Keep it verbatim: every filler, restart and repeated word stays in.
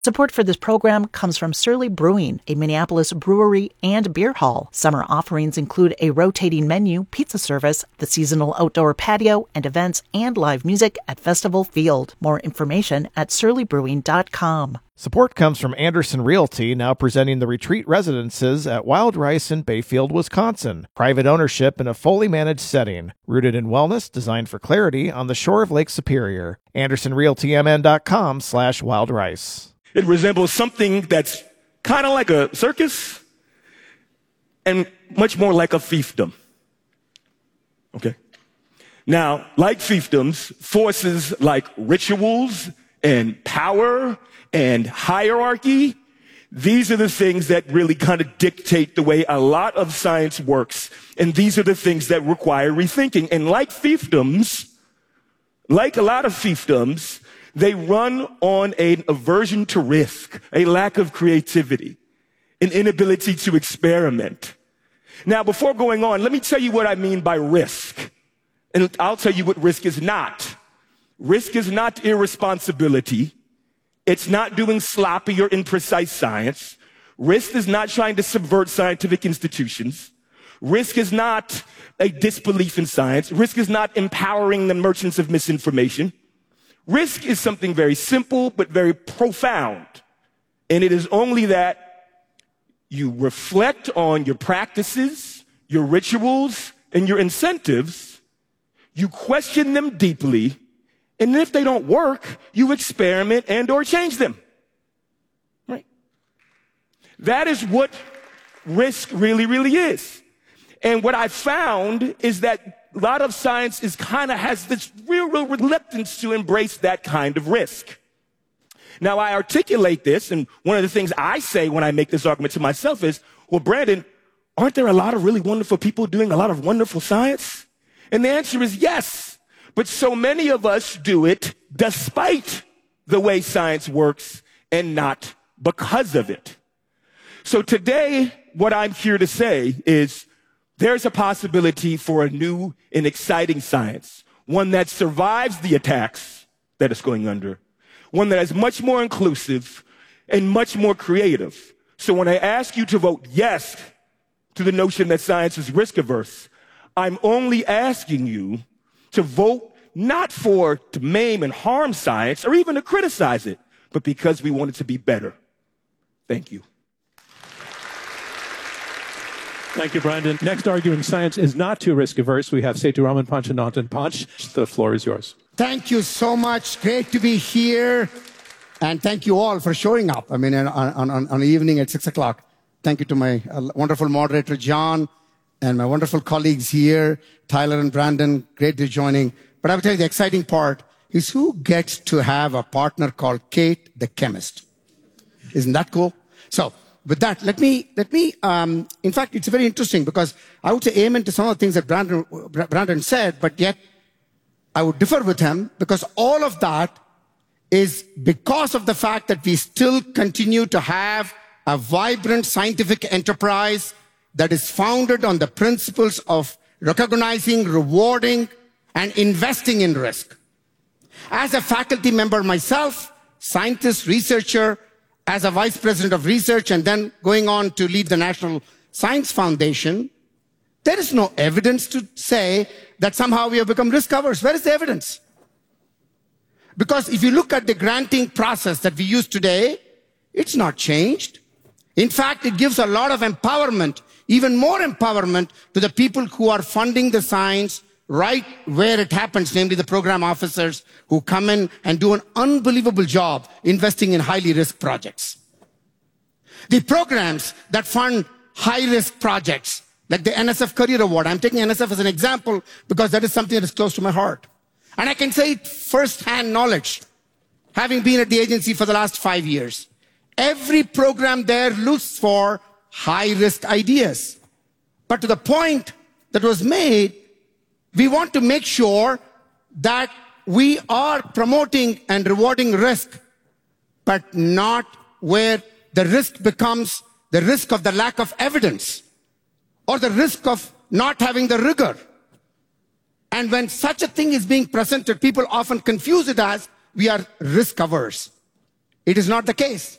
Support for this program comes from Surly Brewing, a Minneapolis brewery and beer hall. Summer offerings include a rotating menu, pizza service, the seasonal outdoor patio, and events and live music at Festival Field. More information at surly brewing dot com. Support comes from Anderson Realty, now presenting the retreat residences at Wild Rice in Bayfield, Wisconsin. Private ownership in a fully managed setting, rooted in wellness, designed for clarity on the shore of Lake Superior. Anderson Realty M N dot com slash Wild Rice. It resembles something that's kind of like a circus and much more like a fiefdom. Okay? Now, like fiefdoms, forces like rituals and power and hierarchy, these are the things that really kind of dictate the way a lot of science works. And these are the things that require rethinking. And like fiefdoms, like a lot of fiefdoms, they run on an aversion to risk, a lack of creativity, an inability to experiment. Now, before going on, let me tell you what I mean by risk. And I'll tell you what risk is not. Risk is not irresponsibility. It's not doing sloppy or imprecise science. Risk is not trying to subvert scientific institutions. Risk is not a disbelief in science. Risk is not empowering the merchants of misinformation. Risk is something very simple, but very profound. And it is only that you reflect on your practices, your rituals, and your incentives. You question them deeply. And if they don't work, you experiment and or change them. Right? That is what risk really, really is. And what I found is that a lot of science is kind of has this real, real reluctance to embrace that kind of risk. Now, I articulate this, and one of the things I say when I make this argument to myself is, well, Brandon, aren't there a lot of really wonderful people doing a lot of wonderful science? And the answer is yes, but so many of us do it despite the way science works and not because of it. So today, what I'm here to say is, there's a possibility for a new and exciting science, one that survives the attacks that it's going under, one that is much more inclusive and much more creative. So when I ask you to vote yes to the notion that science is risk averse, I'm only asking you to vote not for to maim and harm science or even to criticize it, but because we want it to be better. Thank you. Thank you, Brandon. Next, arguing science is not too risk-averse, we have Sethuraman Panchanantan Panch. The floor is yours. Thank you so much. Great to be here. And thank you all for showing up. I mean, on, on, on an evening at six o'clock. Thank you to my uh, wonderful moderator, John, and my wonderful colleagues here, Tyler and Brandon. Great to joining. But I will tell you the exciting part is who gets to have a partner called Kate the chemist. Isn't that cool? So, with that, let me, let me, um, in fact, it's very interesting because I would say amen to some of the things that Brandon, Brandon said, but yet I would differ with him because all of that is because of the fact that we still continue to have a vibrant scientific enterprise that is founded on the principles of recognizing, rewarding, and investing in risk. As a faculty member myself, scientist, researcher, as a vice president of research and then going on to lead the National Science Foundation, there is no evidence to say that somehow we have become risk averse. Where is the evidence? Because if you look at the granting process that we use today, it's not changed. In fact, it gives a lot of empowerment, even more empowerment to the people who are funding the science right where it happens, namely the program officers who come in and do an unbelievable job investing in highly risk projects. The programs that fund high-risk projects, like the N S F Career Award. I'm taking N S F as an example because that is something that is close to my heart. And I can say it first-hand knowledge, having been at the agency for the last five years. Every program there looks for high-risk ideas. But to the point that was made, we want to make sure that we are promoting and rewarding risk, but not where the risk becomes the risk of the lack of evidence or the risk of not having the rigor. And when such a thing is being presented, people often confuse it as we are risk averse. It is not the case.